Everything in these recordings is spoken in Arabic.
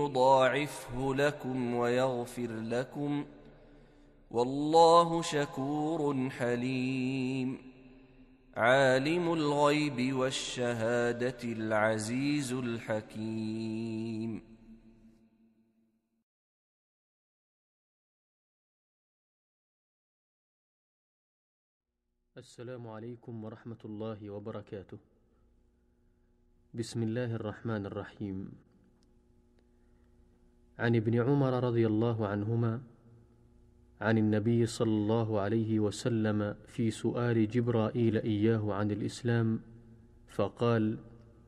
يضاعفه لكم ويغفر لكم، والله شكور حليم. عالم الغيب والشهادة العزيز الحكيم. السلام عليكم ورحمة الله وبركاته. بسم الله الرحمن الرحيم. عن ابن عمر رضي الله عنهما عن النبي صلى الله عليه وسلم في سؤال جبرائيل إياه عن الإسلام فقال: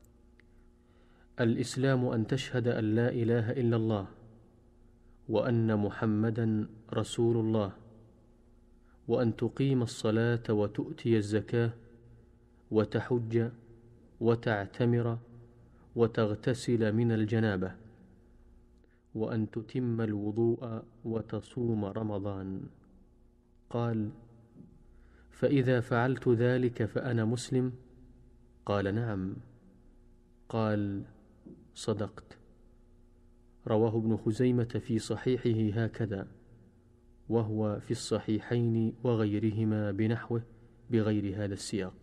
الإسلام أن تشهد أن لا إله إلا الله وأن محمدا رسول الله، وأن تقيم الصلاة وتؤتي الزكاة وتحج وتعتمر وتغتسل من الجنابة، وأن تتم الوضوء وتصوم رمضان. قال: فإذا فعلت ذلك فأنا مسلم؟ قال: نعم. قال: صدقت. رواه ابن خزيمة في صحيحه هكذا، وهو في الصحيحين وغيرهما بنحوه بغير هذا السياق.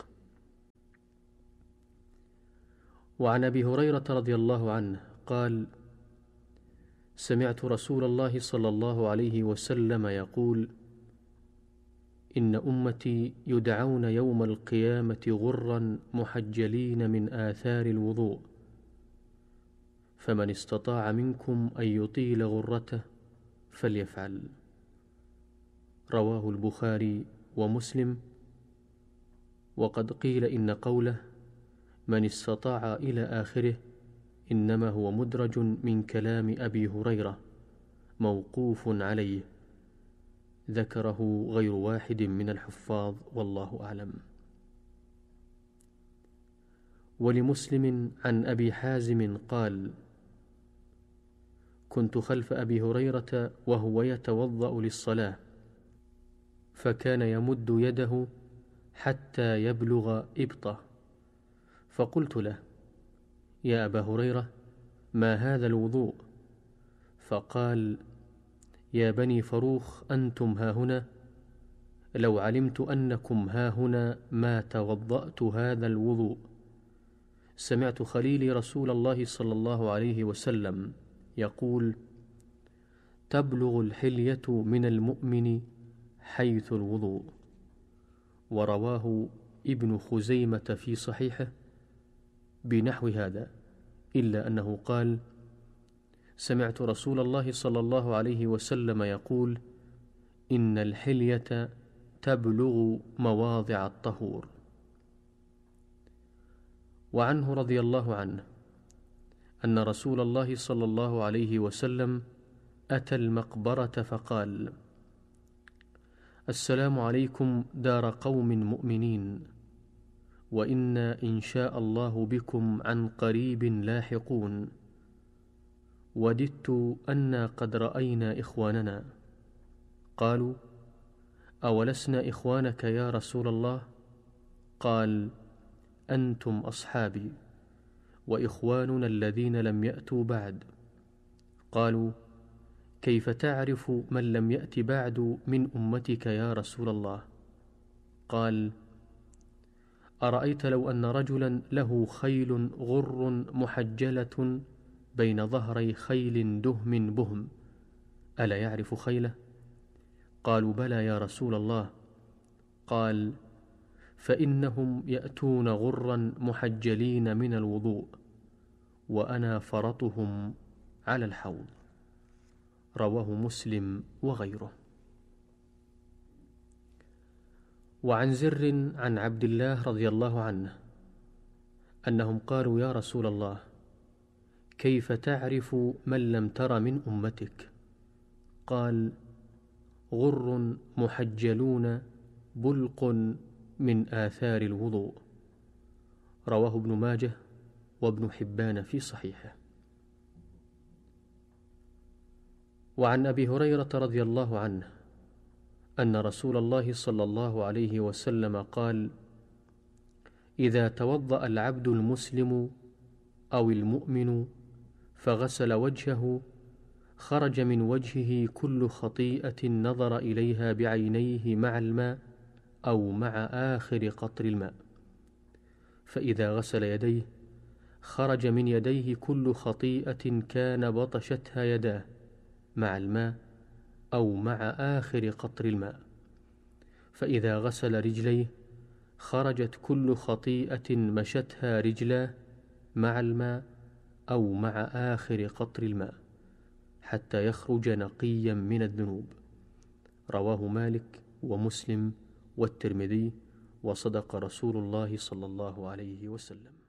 وعن أبي هريرة رضي الله عنه قال: سمعت رسول الله صلى الله عليه وسلم يقول: إن أمتي يدعون يوم القيامة غرا محجلين من آثار الوضوء، فمن استطاع منكم أن يطيل غرته فليفعل. رواه البخاري ومسلم. وقد قيل إن قوله من استطاع إلى آخره إنما هو مدرج من كلام أبي هريرة موقوف عليه، ذكره غير واحد من الحفاظ والله أعلم. ولمسلم عن أبي حازم قال: كنت خلف أبي هريرة وهو يتوضأ للصلاة، فكان يمد يده حتى يبلغ إبطه، فقلت له: يا أبا هريرة، ما هذا الوضوء؟ فقال: يا بني فروخ، أنتم هاهنا، لو علمت أنكم هاهنا ما توضأت هذا الوضوء. سمعت خليلي رسول الله صلى الله عليه وسلم يقول: تبلغ الحلية من المؤمن حيث الوضوء. ورواه ابن خزيمة في صحيحه بنحو هذا، إلا أنه قال: سمعت رسول الله صلى الله عليه وسلم يقول: إن الحلية تبلغ مواضع الطهور. وعنه رضي الله عنه أن رسول الله صلى الله عليه وسلم أتى المقبرة فقال: السلام عليكم دار قوم مؤمنين، وإنا إن شاء الله بكم عن قريب لاحقون. وددت أنا قد رأينا إخواننا. قالوا: أولسنا إخوانك يا رسول الله؟ قال: أنتم أصحابي، وإخواننا الذين لم يأتوا بعد. قالوا: كيف تعرف من لم يأت بعد من أمتك يا رسول الله؟ قال: أرأيت لو أن رجلا له خيل غر محجلة بين ظهري خيل دهم بهم، ألا يعرف خيله؟ قالوا: بلى يا رسول الله. قال: فإنهم يأتون غرا محجلين من الوضوء، وأنا فرطهم على الحوض. رواه مسلم وغيره. وعن زر عن عبد الله رضي الله عنه أنهم قالوا: يا رسول الله، كيف تعرف من لم تر من أمتك؟ قال: غر محجلون بلق من آثار الوضوء. رواه ابن ماجه وابن حبان في صحيحه. وعن أبي هريرة رضي الله عنه أن رسول الله صلى الله عليه وسلم قال: إذا توضأ العبد المسلم أو المؤمن فغسل وجهه خرج من وجهه كل خطيئة نظر إليها بعينيه مع الماء أو مع آخر قطر الماء. فإذا غسل يديه خرج من يديه كل خطيئة كان بطشتها يداه مع الماء أو مع آخر قطر الماء. فإذا غسل رجليه خرجت كل خطيئة مشتها رجلاه مع الماء أو مع آخر قطر الماء حتى يخرج نقيا من الذنوب. رواه مالك ومسلم والترمذي، وصدق رسول الله صلى الله عليه وسلم.